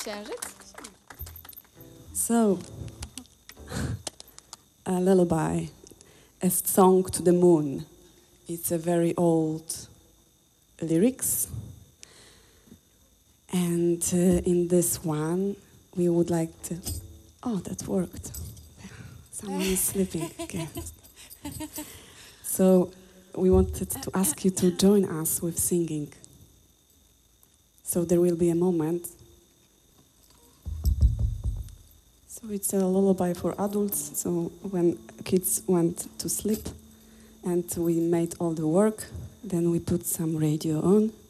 Księżyc? So, a lullaby, a song to the moon. It's a very old lyrics. And in this one, we would like to... Oh, that worked. Someone is sleeping again. So we wanted to ask you to join us with singing. So there will be a moment. So it's a lullaby for adults. So when kids went to sleep and we made all the work, then we put some radio on.